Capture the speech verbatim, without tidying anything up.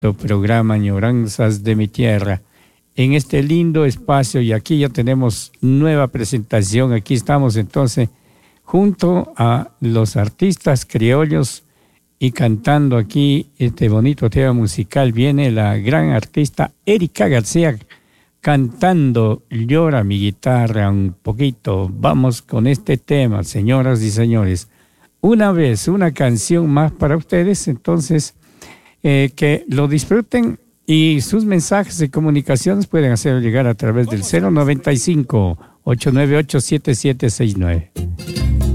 Programa Añoranzas de mi Tierra. En este lindo espacio, y aquí ya tenemos nueva presentación. Aquí estamos entonces junto a los artistas criollos y cantando aquí este bonito tema musical. Viene la gran artista Erika García cantando Llora mi guitarra un poquito. Vamos con este tema, señoras y señores. Una vez, una canción más para ustedes, entonces eh, que lo disfruten, y sus mensajes de comunicaciones pueden hacerlo llegar a través del cero noventa y cinco, ocho nueve ocho, siete siete seis nueve.